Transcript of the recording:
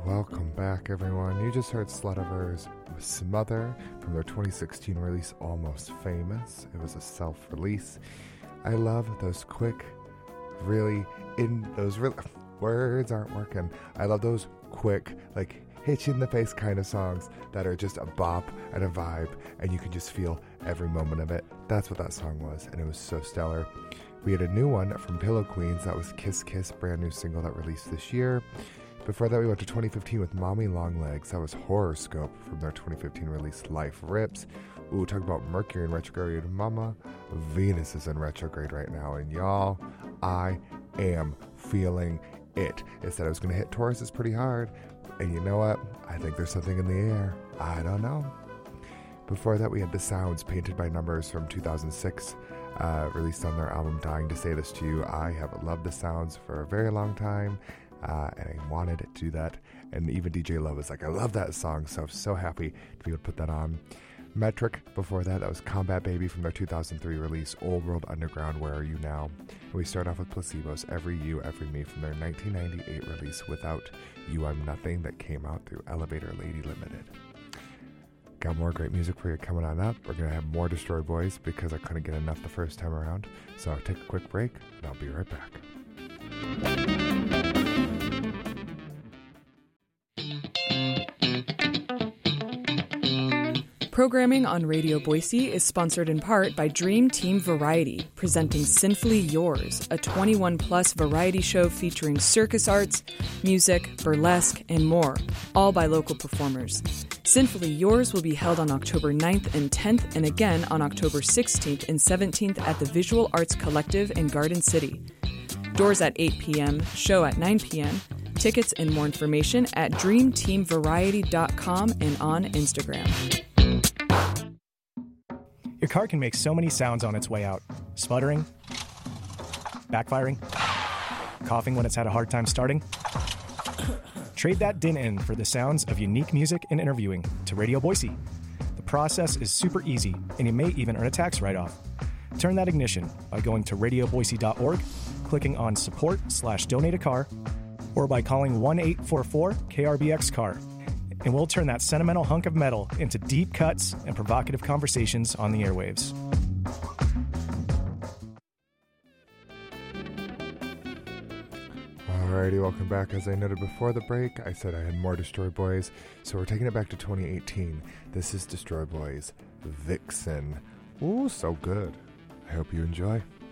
Welcome back, everyone. You just heard Slutiverse with Smother from their 2016 release, Almost Famous. It was a self-release. I love those quick, words aren't working. I love those quick, hit you in the face kind of songs that are just a bop and a vibe, and you can just feel every moment of it. That's what that song was, and it was so stellar. We had a new one from Pillow Queens. That was Kiss Kiss, brand new single that released this year. Before that, we went to 2015 with Mommy Longlegs. That was Horoscope from their 2015 release, Life Rips. Ooh, talk about Mercury in retrograde. Mama, Venus is in retrograde right now. And y'all, I am feeling it. It said I was going to hit Tauruses pretty hard. And you know what? I think there's something in the air. I don't know. Before that, we had The Sounds, Painted by Numbers from 2006. Released on their album Dying to Say This to You. I have loved The Sounds for a very long time. And I wanted to do that. And even DJ Love was like, I love that song. So I'm so happy to be able to put that on. Metric, before that was Combat Baby from their 2003 release, Old World Underground, Where Are You Now? And we start off with Placebo's Every You, Every Me from their 1998 release, Without You I'm Nothing, that came out through Elevator Lady Limited. Got more great music for you coming on up. We're going to have more Destroy Boys because I couldn't get enough the first time around. So I'll take a quick break and I'll be right back. Programming on Radio Boise is sponsored in part by Dream Team Variety, presenting Sinfully Yours, a 21-plus variety show featuring circus arts, music, burlesque, and more, all by local performers. Sinfully Yours will be held on October 9th and 10th, and again on October 16th and 17th at the Visual Arts Collective in Garden City. Doors at 8 p.m., show at 9 p.m., tickets and more information at dreamteamvariety.com and on Instagram. Your car can make so many sounds on its way out. Sputtering, backfiring, coughing when it's had a hard time starting. Trade that din in for the sounds of unique music and interviewing to Radio Boise. The process is super easy, and you may even earn a tax write-off. Turn that ignition by going to radioboise.org, clicking on support/donate a car, or by calling 1-844-KRBX-CAR. And we'll turn that sentimental hunk of metal into deep cuts and provocative conversations on the airwaves. Alrighty, welcome back. As I noted before the break, I said I had more Destroy Boys, so we're taking it back to 2018. This is Destroy Boys, Vixen. Ooh, so good. I hope you enjoy.